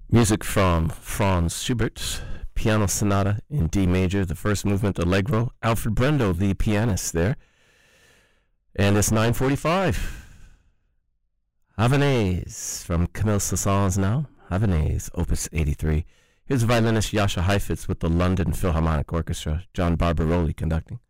Music from Franz Schubert, Piano Sonata in D major, the first movement Allegro. Alfred Brendel, the pianist there. And it's 9:45. Havanaise from Camille Saint-Saëns now. Havanaise, Opus 83. Here's violinist Jascha Heifetz with the London Philharmonic Orchestra, John Barbaroli conducting.